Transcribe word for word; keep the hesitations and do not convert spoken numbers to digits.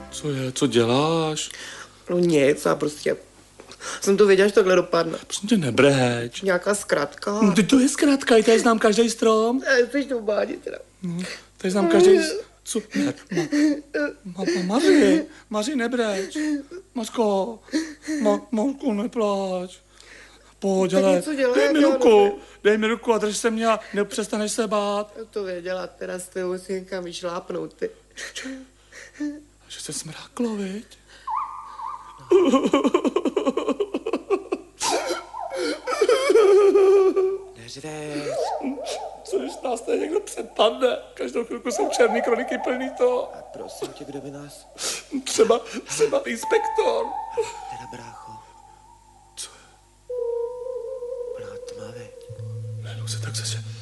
Co je, co děláš? No nic, a prostě jsem to věděla, že takhle dopadne. Prosím tě, nebreč. Nějaká zkratka. No, ty to je zkratka, i tady znám každý strom. Jsi to bádě teda. No, tady znám každý... Co? Ne, ma, ma, ma, Maři, Maři, nebreč. Mařko, ma, Mařko, neplač. Pojď, hele, dej mi ruku, dej mi ruku a drž se mě a nepřestaneš se bát. Já to věděla, teda s tebou si někam vyšlápnout, ty. Že se smráklo, viď? Neřveš. Co když nás tady někdo předpadne? Každou chvilku jsou černý kroniky plný to. A prosím tě, kdo by nás... Třeba, třeba inspektor. Teda brácho. Co je? Plná tma, veď. Najednou se tak zase